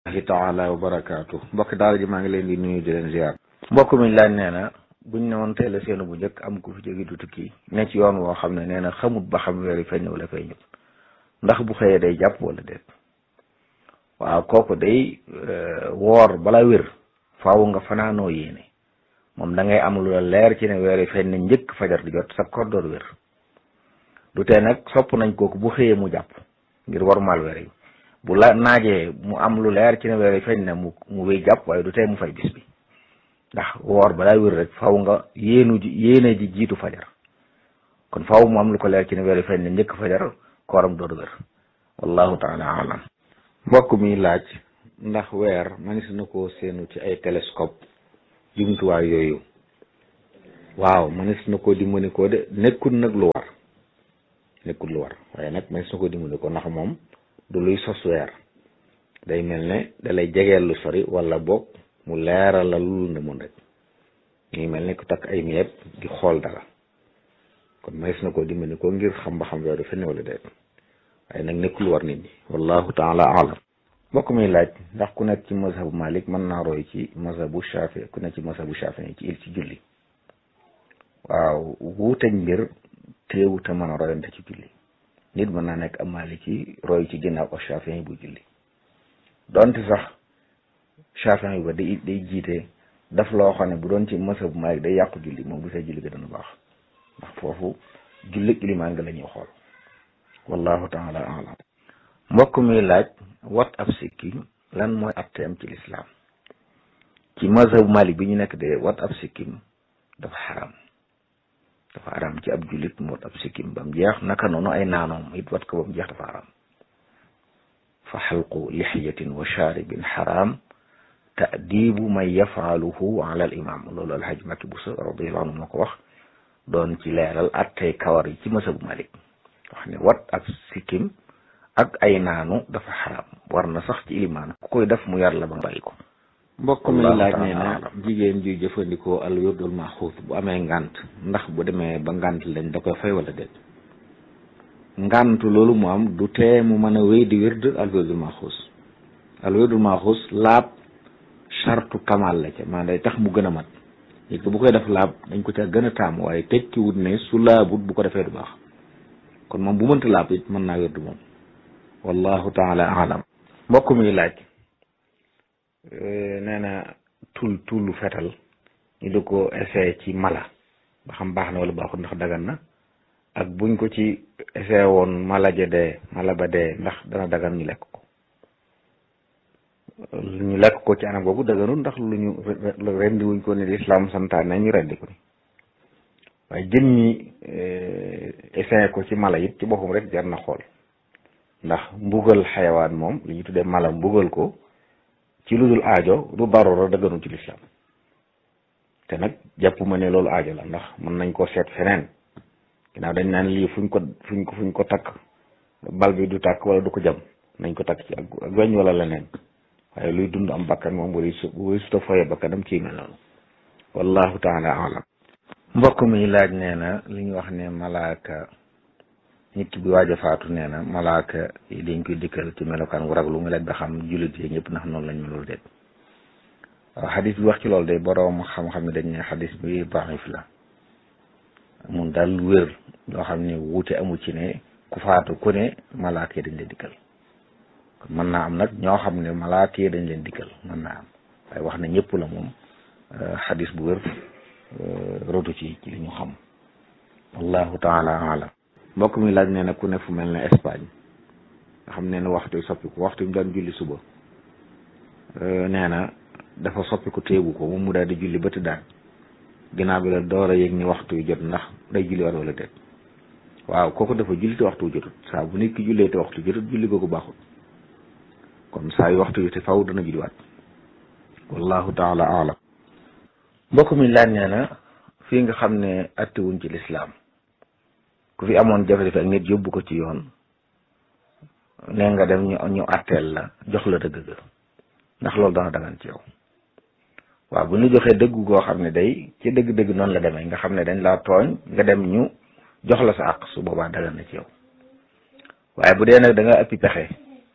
taala wa barakaatu mbokki daara ji maa ngi leen di nuyu di leen ziar. mbokk mi laaj nee na buñ ne woon teel a seenu bu njëkk am ku fi jóge du tukki ne ci yoon woo xam ne nee na xamut ba xam weer yi feeñ na wala feeñut ndax bu xëyee day jàpp wala déet. waaw kooku day woor bala wér faaw nga fanaanoo yéene moom da ngay am lu la leer ci ne weer yi feeñ na njëkk fajar di jot sa koor door wér du tee nag sopp nañ kooku bu xëyee mu jàpp ngir warmaal weer yi bu la naajee mu am lu leer ci ne weer yi feeñ na mu wéy jàpp waaye du tee mu fay bis bi ndax woor balaa wér rek faaw nga yéene ji jiitu fajar kon faaw mu am lu ko leer ci ne weer yi feeñ na njëkk fajar kooram door wér wallahu taala alam. mbokk mi laaj ndax weer manis na koo seenu ci ay télescope jumtuwaay yooyu waaw manis na koo dimbali ko de nekkul nag lu war waaye nag manis na koo dimbali ko ndax moom du luy sos weer day mel ne dalay jegeel lu sori wala boog mu leeral la lu ne mun rek ngi mel ne ku takk ay miyeeb di xool dara kon manis na koo dimbali ko ngir xam ba xam weer dafa ne wala déet waaye nag nekkul war nit ñi wallahu taala alam. mbokk mi laaj ndax ku nekk ci mazhabu Malik mën naa roy ci mazhabu Shafi ku nekk ci mazhabu Shafi ci julli waaw wuuteñ mbir teewute mën a royante ci julli nit mën naa nekk am Maliki roy ci ginnaaw ak Shafi bu julli donte sax Shafi ba day jiite daf loo xam ne bu doon ci mazhabu Malik day yàqu julli moom bu see julli ga dana baax ndax foofu julli ilimaan nga la ñuy xool wallahu taala alam. mbokk mi laaj wat ab sikkim lan mooy atteem ci lislaam ci mazhabu Malik bi ñu nekk de wat ab sikkim dafa xaram ci ab jullit mu wat ab sikkim ba mu jeex naka noonu ay naanoom it wat ko ba mu jeex dafa xaram fa xalqu lixyatin wa shaaribin xaram taadibu man yafaaluhu ala al imam loolu alhaj Makki Buso radiyallahu anhu moo ko wax doon ci leeral attey kawar yi ci mazhabu Malik wax ne wat ab sikkim ak ay naanu dafa xaram war na sax ci ilimaan ku koy def mu yar la ba bàyyi ko. mbokk mi laaj nee na jigéen ji jëfandikoo al wirdul maxuus bu amee ngant ndax bu demee ba ngant lañ da koy fay wala déet. ngantu loolu mu am du tee mu mën a wéy di wird al wirdul maxuus laab chartu kamal la ca maanaam day tax mu gën a mat nit bu koy def laab dañ ko ca gën a taamu waaye tekki wut ne su laabut bu ko defee du baax kon moom bu mënta laab it mën naa wird moom wallahu taala alam. mbokk mi laaj nee na tullu fetal ñu di ko essayé ci mala ba xam baax na wala baaxut ndax dagan na ak buñ ko ci essayé woon mala ba dee ndax dana dagan ñu lekk ko ci anam boobu daganul ndax lu ñu rendi wuñ ko ne lislaam santaane ñu rendi ko ni waaye jën ñi essayé ko ci mala it ci boppam rek jar na xool ndax mbugal xayawaan moom li ñu tuddee mala mbugal ko ci lu dul aajo du darura dëgganul ci lislaam te nag jàpp ma ne loolu aajo la ndax mën nañ koo seet feneen ginnaaw dañ naan lii fuñ ko takk bal bi du tàkk wala du ko jam nañ ko takk ci ak weñ wala leneen waaye luy dund am bakkan moom bu suta foye bakkanam ci mel noonu wallahu taala alam. mbokk mi laaj nee na li ñu wax ne malaaka nit ki bi waaj a faatu nee na malaaka yi dañ koy dikkal ci melokaan wu raglu mu laaj ba xam jullit yi ñëpp ndax noonu lañ melul déet waaw xadis bi wax ci loolu day boroom xam-xam ne dañ ne xadis bi daif la mun daal wér loo xam ne wuute amul ci ne ku faatu ku ne malaaka yi dañ leen dikkal kon mën naa am nag ñoo xam ne malaaka yi dañ leen dikkal mën naa am waaye wax na ñëpp la moom xadis bu wér rotu ci li ñu xam wallahu taala alam. mbokk mi laaj nee na ku ne fu mel ne Espagne nga xam ne waxtu soppiku waxtu mu daan julli suba nee na dafa soppiku téegu ko moom mu daal di julli ba tëddaan ginnaaw bi la door a yëg ni waxtu yu jot ndax day julli war wala déet waaw kooku dafa julli te waxtu jotut saa bu nit ki jullee te waxtu jotut julli googu baaxul kon saa yu waxtu yu te faw dana julliwaat wallahu taala alam. mbokk mi laaj nee na fii nga xam ne attiwuñ ci lislaam ku fi amoon jafe-jafe ak nit yóbbu ko ci yoon nee nga dem ñu atteel la jox la dëgg ga ndax loolu dana dagan ci yow waaw bu ñu joxee dëgg goo xam ne day ci dëgg-dëgg noonu la demee nga xam ne dañ laa tooñ nga dem ñu jox la sa àq su boobaa dagan na ci yow waaye bu dee nag da nga ëppi pexe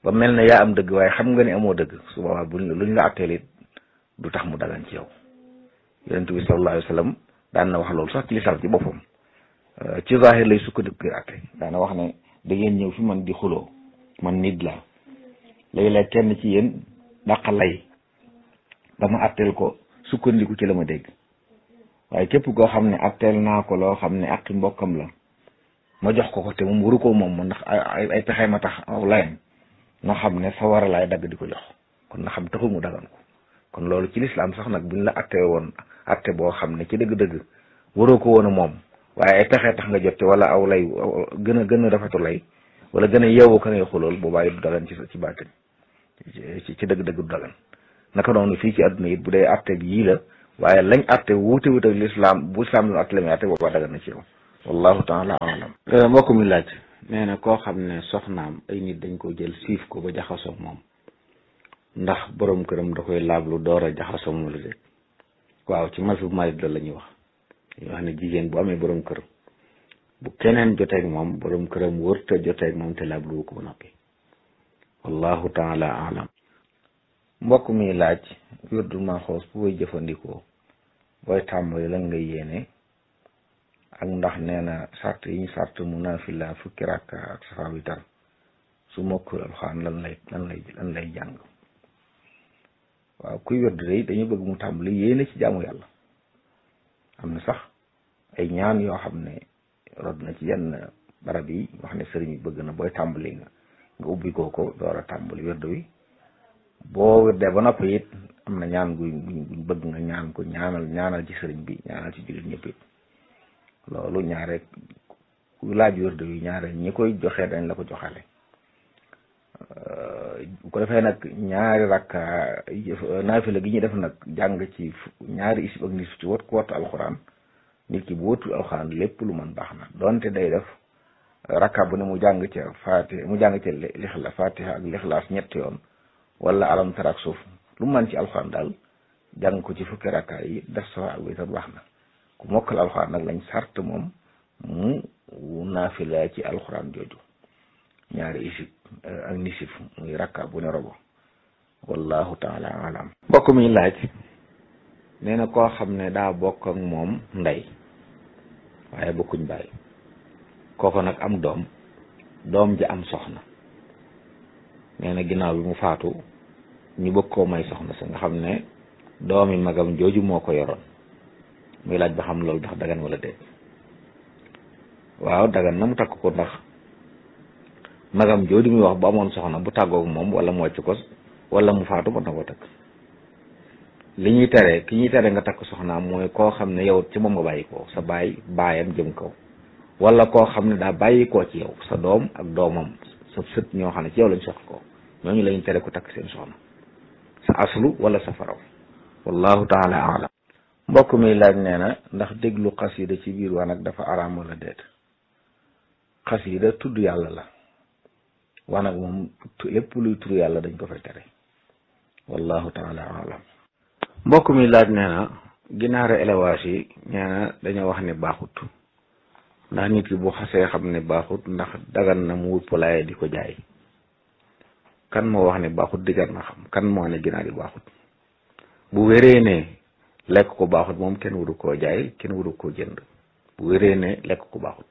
ba mel ne yaa am dëgg waaye xam nga ne amoo dëgg su boobaa luñ la atteel it du tax mu dagan ci yow. yonent bi sallallahu alayhi wa sallam daan na wax loolu sax ci lislaam ci boppam ci zahir lay sukkandiku koy atte daana wax ne da ngeen ñëw fi man di xuloo man nit la léeg-léeg kenn ci yéen dàqa lay dama atteel ko sukkandiku ci la ma dégg waaye képp koo xam ne atteel naa ko loo xam ne aqi mbokkam la ma jox ko te moom waru ko moom ndax ay pexe ma tax aw layam na xam ne sa war a laay dagg di ko jox kon na xam taxul mu dagan ko kon loolu ci lislaam sax nag buñ la attee woon atte boo xam ne ci dëgg-dëgg waroo ko woon a moom waaye ay pexe tax nga jot ci wala aw lay gën a rafetu lay wala gën a yeewu ka ngay xulool boobaa it du dagan ci baatin ci dëgg-dëgg du dagan naka noonu fii ci àdduna it bu dee atte bi yii la waaye lañ atte wuute wuute ak lislaam bu lislaam lu atte la muy atte boobaa dagan na ci yow wallahu taala alam mbokk mi laaj nee na koo xam ne soxnaam ay nit dañ ko jël siif ko ba jaxasoo moom ndax borom këram da koy laablu door a jaxasoo moom la déet waaw ci mazhab Maalik la ñuy wax dañuy wax ne jigéen bu amee borom kër bu keneen joteeg moom borom këram wërta joteeg moom te laablu ko ba noppi wallahu taala alam mbokk mi laaj wirdul Maxuus bu koy jëfandikoo booy tàmbali lan ngay yéene ak ndax nee na sart yi ñu sart mu naafila fukki rakka ak safa witar su mokkul alxuraan lan lay jàng waaw kuy wérd day dañu bëgg mu tàmbali yéene ci jaamu yàlla am na sax ay ñaan yoo xam ne rod na ci yenn barab yi wax ne sëriñ bi bëgg na booy tàmbali nga ubbi ko door a tàmbali wérd wi boo wérdee ba noppi it am na ñaan guñ bëgg nga ñaan ko ñaanal ci sëriñ bi ñaanal ci jullit ñëpp it loolu ñaare ku laaj wérd wi ñaare ñi koy joxe dañ la ko joxale bu ko defee nag ñaari rakka naafila gi ñu def nag jàng ci ñaari isib ak nisif ci wat ku wattu alxuraan nit ki bu wattu alxuraan lépp lu mën baax na donte day def rakka bu ne mu jàng ca fatiha ak lixlaas ñetti yoon wala alam tara ak suuf lu mën ci alxuraan daal jàng ko ci fukki rakka yi def safa ak witar baax na ku mokkal alxuraan nag lañ sart moom mu naafila ci alxuraan jooju ñaari isib ak nisif muy rakka bu ne robo wallahu taala alam mbokk mi laaj nee na koo xam ne daa bokk ak moom ndey waaye bokkuñ bàyyi kooko nag am doom ji am soxna nee na ginnaaw bi mu faatu ñu bëgg koo may soxna sa nga xam ne doomi magam jooju moo ko yoroon muy laaj ba xam loolu ndax dagan wala déet waaw dagan na mu takk ko ndax magam jooju muy wax bu amoon soxna bu tàggoog moom wala mu wàcc ko wala mu faatu mën na ko takk ki ñuy tere nga takk soxnaam mooy koo xam ne yow ci moom nga bàyyi ko sa baayam jëm kaw wala koo xam ne daa bàyyi koo ci yow sa doom ak doomam sa sët ñoo xam ne ci yow lañ soxla ko ñooñu lañu tere ko takk seen soxna sa aslu wala sa faraw wallahu taala alam mbokk mi laaj nee na ndax déglu xasida ci biir wanag dafa araam wala déet xasida tudd yàlla la wanag moom lépp luy tudd yàlla dañ ko fay tere wallahu taala alam mbokk mi laaj nee na ginaari élevage yi nee na dañoo wax ne baaxut ndax nit ki bu xasee xam ne baaxut ndax dagan na mu wut poulailler di ko jaay kan moo wax ne baaxut digar na xam kan moo ne ginaar yi baaxut bu wéree ne lekk ko baaxut moom kenn waru koo jaay kenn waru koo jënd bu wéree ne lekk ko baaxut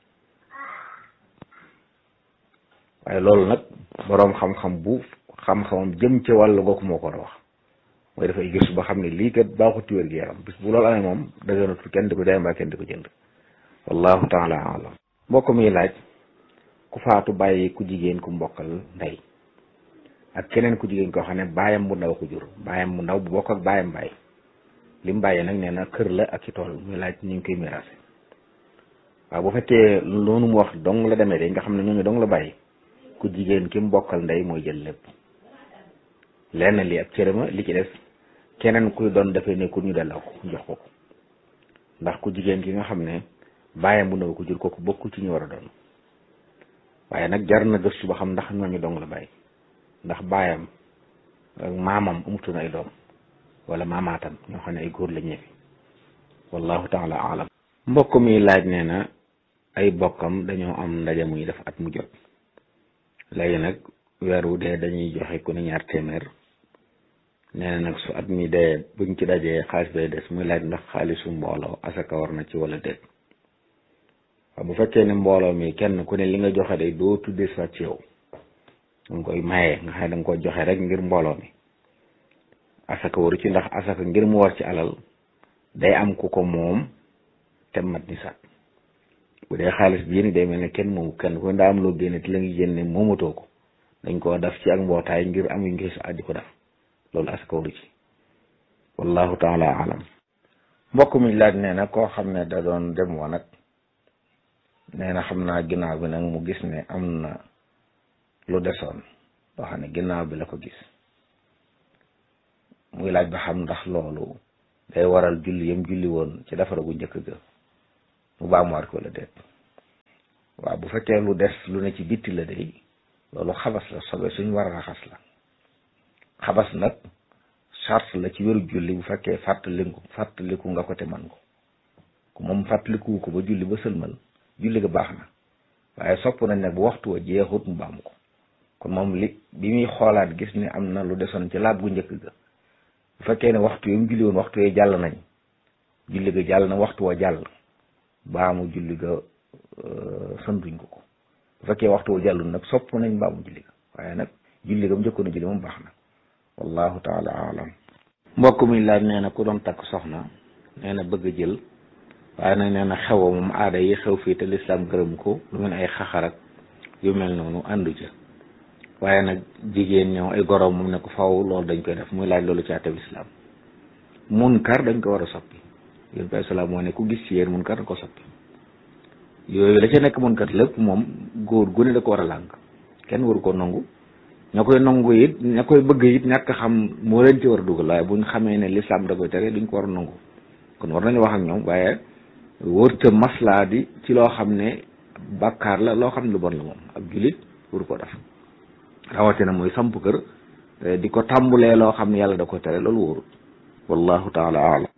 waaye loolu nag boroom xam-xam bu xam-xamam jëm ci wàllu googu moo ko war a wax mooy dafay gëstu ba xam ne lii kat baaxut ci wér gi yaram bis bu loolu amee moom daganatul kenn di ko jaay mbaa kenn di ko jënd wallahu taala alam mbokk mi laaj ku faatu bàyyi ku jigéen ku mbokkal ndey ak keneen ku jigéen koo xam ne baayam bu ndaw ko jur baayam bu ndaw bu bokk ak baayam bàyyi li mu bàyyi nag nee na kër la ak ci tool muy laaj ñu ngi koy miraase waaw bu fekkee loolu mu wax dong la demee de nga xam ne ñooñu dong la bàyyi ku jigéen ki mu bokkal ndey mooy jël lépp lenn li ak cërëma li ci des keneen kuy doon dafay nekkul ñu delloo ko jox ko ndax ku jigéen ki nga xam ne baayam bu ndaw ko jur kooku bokkul ci ñu war a doon waaye nag jar na gëstu ba xam ndax ñooñu dong la bàyyi ndax baayam ak maamam amutoon ay doom wala maamaatam ñoo xam ne ay góor la ñeefi wallahu taala alam mbokk mi laaj nee na ay bokkam dañoo am ndaje muy def at mu jot léegi nag weer wu dee dañuy joxe ku ne 2 téeméer nee na nag su at mi dee buñ ci dajee xaalis bay des muy laaj ndax xaalisu mbooloo asaka war na ci wala déet. waaw bu fekkee ne mbooloo mi kenn ku ne li nga joxe day doo tuddee sa ci yow danga koy maye nga xam ne danga ko joxe rek ngir mbooloo mi asaka waru ci, ndax asaka ngir mu war ci alal day am ku ko moom te mat nisaab. bu dee xaalis bi yéen day mel ne kenn moomu kenn ku ne daa am loo génne te la ngi génne moomatoo ko dañ koo def ci ak mbootaay ngir am yu ngi si àddi ko def loolu asaka waru ci. wallahu taala alam. mbokk mi laaj nee na koo xam ne da doon dem woon nag nee na xam naa ginnaaw bi nag mu gis ne am na lu desoon loo xam ne ginnaaw bi la ko gis muy laaj ba xam ndax loolu day waral julli yam julli woon ci defara gu njëkk ga mu baamuwaat ko la déet. waaw bu fekkee lu des lu ne ci bitti la day loolu xabas la, sobe suñ war a raxas la. xabas nag charte la ci wéru julli bu fekkee fàttaliku nga ko te man ko ku moom fàttaliku ko ba julli ba sëlmal julli ga baax na, waaye sopp nañ nag bu waxtu wa jeexut mu baamu ko. kon moom bi muy xoolaat gis ne am na lu desoon ci laab gu njëkk ga bu fekkee ne waxtu yi mu julli woon waxtu yi jàll nañ, julli ga jàll na waxtu wa jàll, baamu julli ga santuñ ko. bu fekkee waxtu wa jàllul nag sopp nañ baamu julli ga, waaye nag julli ga mu njëkkoon a julli moom baax na. wallahu taala alam. mbokk mi laaj nee na ku doon takk soxna nee na bëgg a jël, waaye nag nee na xewa moom aada yi xew fii te lislaam gërëm ko lu mel ay xaxarak yu mel noonu àndu ca, waaye nag jigéen ñëw ay goroom moom ne ko faw loolu dañ koy def. muy laaj loolu ci àtte lislaam. munkar dañ ko war a soppi. yéen bi salaam moo ne ku gis ci yéen munkar da ko soppi. yooyu la ca nekk munkar lépp moom góor gu ne da ko war a làng, kenn waru ko nangu. ña koy nangu it ña koy bëgg it ñàkk xam moo leen ci war a dugal, waaye buñ xamee ne lislaam da koy tere duñ ko war a nangu. kon war nañu wax ak ñoom, waaye wërta maslaa di ci loo xam ne bàkkaar la, loo xam ne lu bon la. moom ab julit waru ko def, rawatina muy samp kër di ko tàmbulee loo xam ne yàlla da ko tere, loolu wóorut. wallahu taala alam.